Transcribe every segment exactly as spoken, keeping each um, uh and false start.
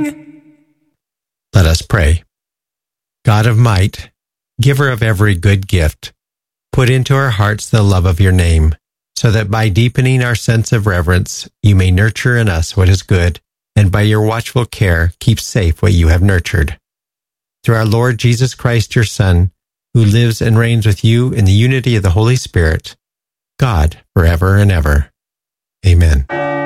Let us pray. God of might, giver of every good gift, put into our hearts the love of your name, so that by deepening our sense of reverence, you may nurture in us what is good, and by your watchful care, keep safe what you have nurtured. Through our Lord Jesus Christ, your Son, who lives and reigns with you in the unity of the Holy Spirit, God, forever and ever. Amen.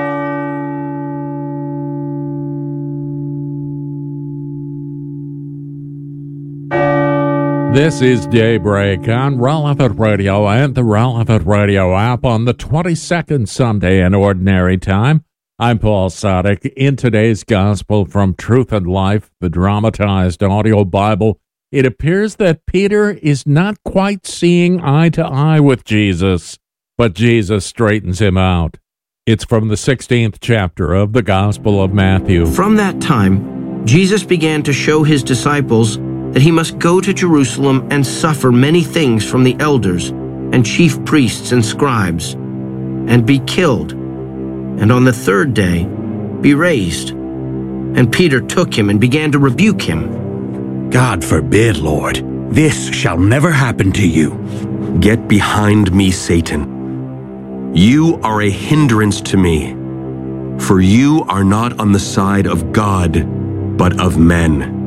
This is Daybreak on Relevant Radio and the Relevant Radio app on the twenty-second Sunday in Ordinary Time. I'm Paul Sadek. In today's Gospel from Truth and Life, the dramatized audio Bible, it appears that Peter is not quite seeing eye to eye with Jesus, but Jesus straightens him out. It's from the sixteenth chapter of the Gospel of Matthew. From that time, Jesus began to show his disciples that he must go to Jerusalem and suffer many things from the elders and chief priests and scribes, and be killed, and on the third day be raised. And Peter took him and began to rebuke him. God forbid, Lord, this shall never happen to you. Get behind me, Satan. You are a hindrance to me, for you are not on the side of God, but of men.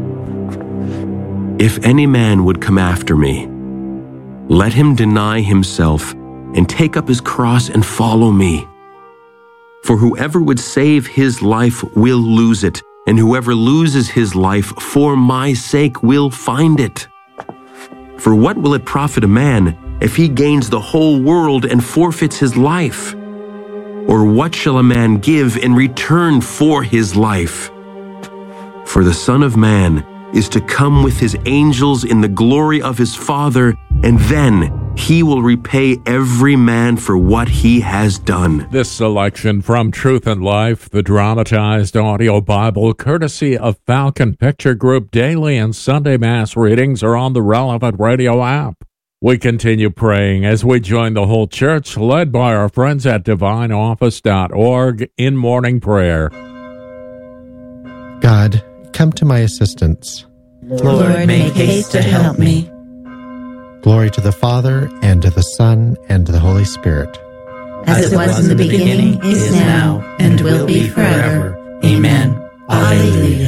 If any man would come after me, let him deny himself and take up his cross and follow me. For whoever would save his life will lose it, and whoever loses his life for my sake will find it. For what will it profit a man if he gains the whole world and forfeits his life? Or what shall a man give in return for his life? For the Son of Man is to come with his angels in the glory of his Father, and then he will repay every man for what he has done. This selection from Truth and Life, the dramatized audio Bible, courtesy of Falcon Picture Group. Daily and Sunday Mass readings are on the Relevant Radio app. We continue praying as we join the whole church, led by our friends at divine office dot org in morning prayer. God, come to my assistance. Lord, make haste to help me. Glory to the Father, and to the Son, and to the Holy Spirit. As it was in the beginning, is now, and will be forever. Amen. Alleluia.